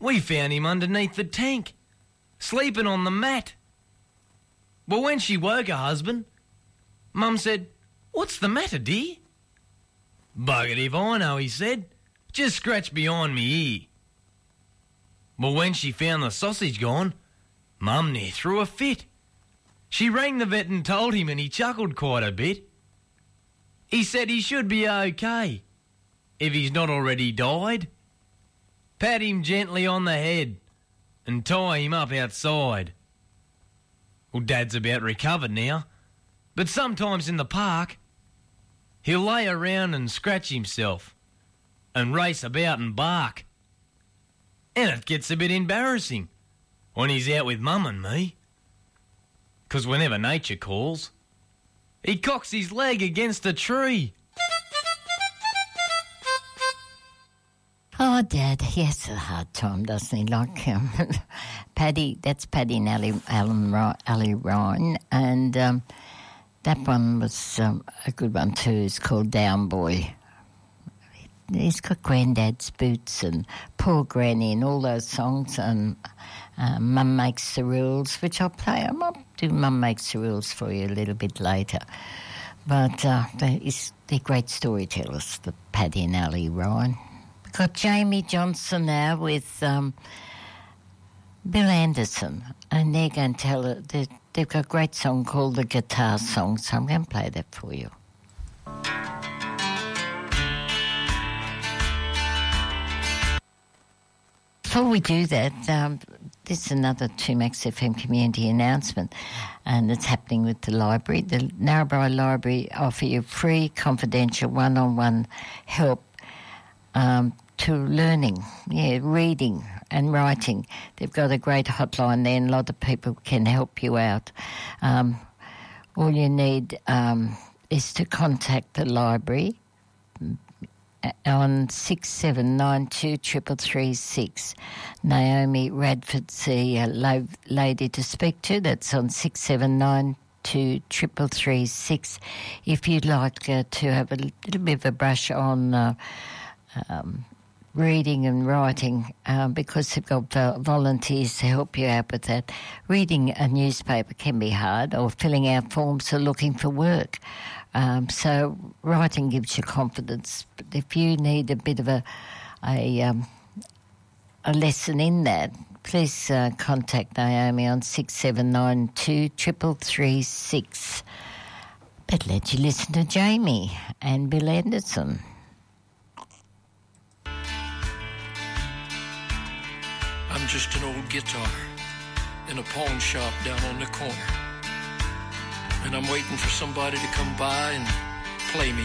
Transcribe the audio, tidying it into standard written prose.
We found him underneath the tank, sleeping on the mat. Well, when she woke her husband, Mum said, "What's the matter, dear?" "Buggered if I know," he said. "Just scratched behind me ear." Well, when she found the sausage gone, Mum near threw a fit. She rang the vet and told him, and he chuckled quite a bit. He said he should be okay, if he's not already died. Pat him gently on the head and tie him up outside. Well, Dad's about recovered now, but sometimes in the park, he'll lay around and scratch himself and race about and bark. And it gets a bit embarrassing when he's out with Mum and me. 'Cause whenever nature calls, he cocks his leg against a tree. Oh, Dad, he has a hard time, doesn't he? Like Paddy, that's Paddy and Ali Ryan, and that one was a good one too. It's called Down Boy. He's got Granddad's Boots and Poor Granny and all those songs, and Mum Makes the Rules, which I'll play. I might do Mum Makes the Rules for you a little bit later. But they're great storytellers, the Paddy and Ali Ryan. We've got Jamie Johnson now with Bill Anderson, and they're going to tell it. They've got a great song called The Guitar Song, so I'm going to play that for you. Before we do that, this is another 2Max FM community announcement, and it's happening with the library. The Narrabri Library offer you free, confidential, one-on-one help to learning, reading and writing. They've got a great hotline there, and a lot of people can help you out. All you need is to contact the library on 67923336. Naomi Radford's the lady to speak to. That's on 67923336. If you'd like to have a little bit of a brush on reading and writing, because they've got volunteers to help you out with that. Reading a newspaper can be hard, or filling out forms or looking for work. So writing gives you confidence. But if you need a bit of a lesson in that, please contact Naomi on 67923336. But let you listen to Jamie and Bill Anderson. I'm just an old guitar in a pawn shop down on the corner, and I'm waiting for somebody to come by and play me